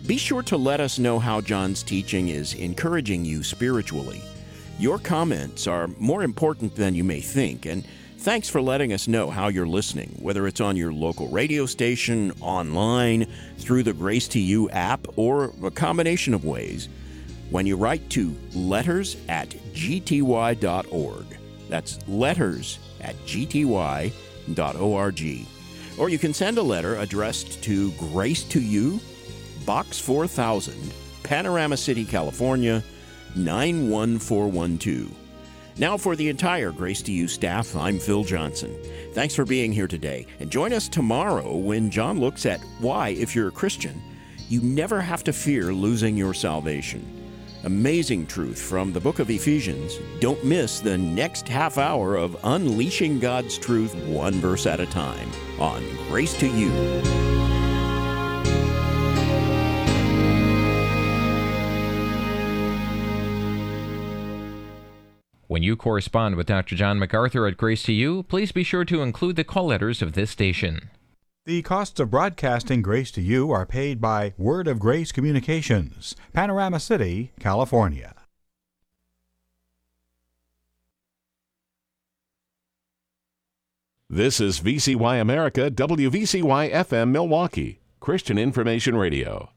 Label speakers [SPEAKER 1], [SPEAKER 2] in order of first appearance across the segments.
[SPEAKER 1] Be sure to let us know how John's teaching is encouraging you spiritually. Your comments are more important than you may think, and thanks for letting us know how you're listening, whether it's on your local radio station, online, through the Grace to You app, or a combination of ways. When you write to letters@gty.org, that's letters@gty.org, or you can send a letter addressed to Grace to You, Box 4000, Panorama City, California, 91412. Now for the entire Grace to You staff, I'm Phil Johnson. Thanks for being here today, and join us tomorrow when John looks at why, if you're a Christian, you never have to fear losing your salvation. Amazing truth from the book of Ephesians. Don't miss the next half hour of unleashing God's truth one verse at a time on Grace to You.
[SPEAKER 2] When you correspond with Dr. John MacArthur at Grace to You, please be sure to include the call letters of this station.
[SPEAKER 3] The costs of broadcasting Grace to You are paid by Word of Grace Communications, Panorama City, California.
[SPEAKER 4] This is VCY America, WVCY FM Milwaukee, Christian Information Radio.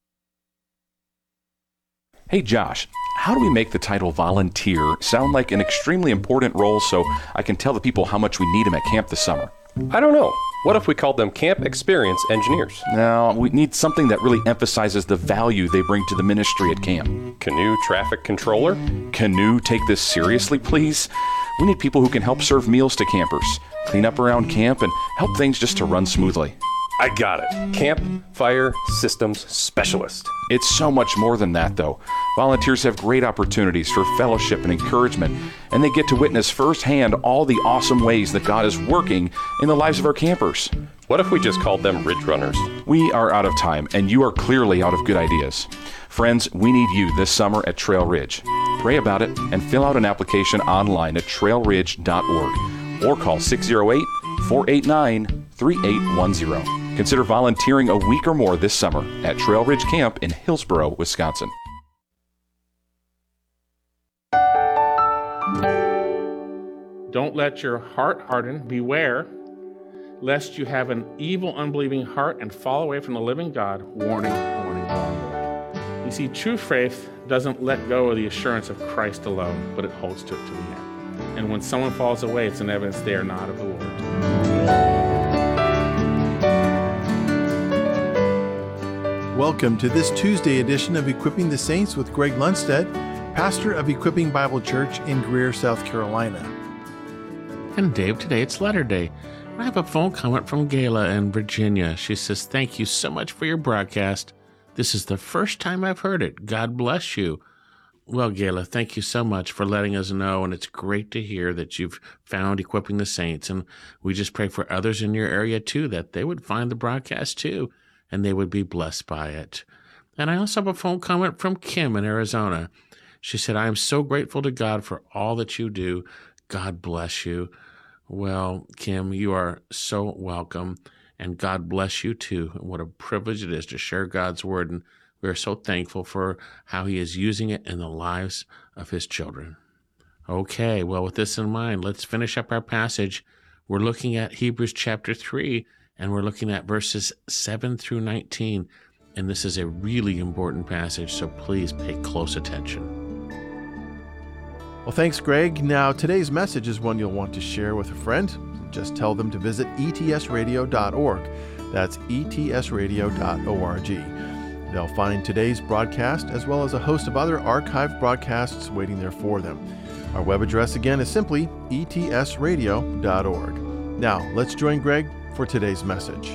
[SPEAKER 5] Hey Josh, how do we make the title volunteer sound like an extremely important role so I can tell the people how much we need them at camp this summer?
[SPEAKER 6] I don't know. What if we called them Camp Experience Engineers?
[SPEAKER 5] No, we need something that really emphasizes the value they bring to the ministry at camp.
[SPEAKER 6] Canoe Traffic Controller?
[SPEAKER 5] Canoe, take this seriously, please? We need people who can help serve meals to campers, clean up around camp, and help things just to run smoothly.
[SPEAKER 6] I got it. Camp Fire Systems Specialist.
[SPEAKER 5] It's so much more than that, though. Volunteers have great opportunities for fellowship and encouragement, and they get to witness firsthand all the awesome ways that God is working in the lives of our campers.
[SPEAKER 6] What if we just called them Ridge Runners?
[SPEAKER 5] We are out of time, and you are clearly out of good ideas. Friends, we need you this summer at Trail Ridge. Pray about it and fill out an application online at trailridge.org or call 608-489-3810. Consider volunteering a week or more this summer at Trail Ridge Camp in Hillsboro, Wisconsin.
[SPEAKER 7] Don't let your heart harden. Beware, lest you have an evil, unbelieving heart and fall away from the living God. Warning, warning, warning. You see, true faith doesn't let go of the assurance of Christ alone, but it holds to it to the end. And when someone falls away, it's an evidence they are not of the Lord.
[SPEAKER 8] Welcome to this Tuesday edition of Equipping the Saints with Greg Lundstedt, pastor of Equipping Bible Church in Greer, South Carolina.
[SPEAKER 7] And Dave, today it's Letter Day. I have a phone comment from Gayla in Virginia. She says, "Thank you so much for your broadcast. This is the first time I've heard it. God bless you." Well, Gayla, thank you so much for letting us know, and it's great to hear that you've found Equipping the Saints. And we just pray for others in your area, too, that they would find the broadcast, too, and they would be blessed by it. And I also have a phone comment from Kim in Arizona. She said, "I am so grateful to God for all that you do. God bless you." Well, Kim, you are so welcome, and God bless you too. And what a privilege it is to share God's word, and we are so thankful for how he is using it in the lives of his children. Okay, well, with this in mind, let's finish up our passage. We're looking at Hebrews chapter 3, and we're looking at verses 7 through 19, and this is a really important passage, so please pay close attention.
[SPEAKER 8] Well, thanks, Greg. Now, today's message is one you'll want to share with a friend. Just tell them to visit etsradio.org. That's etsradio.org. They'll find today's broadcast as well as a host of other archived broadcasts waiting there for them. Our web address again is simply etsradio.org. Now, let's join Greg for today's message.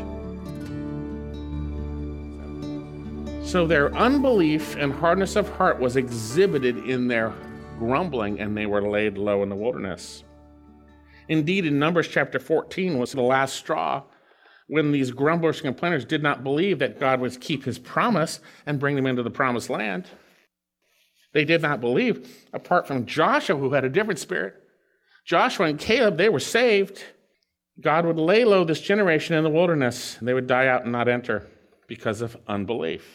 [SPEAKER 7] So their unbelief and hardness of heart was exhibited in their grumbling, and they were laid low in the wilderness. Indeed, in Numbers chapter 14 was the last straw when these grumblers and complainers did not believe that God would keep his promise and bring them into the promised land. They did not believe, apart from Joshua, who had a different spirit. Joshua and Caleb, they were saved. God would lay low this generation in the wilderness, and they would die out and not enter because of unbelief.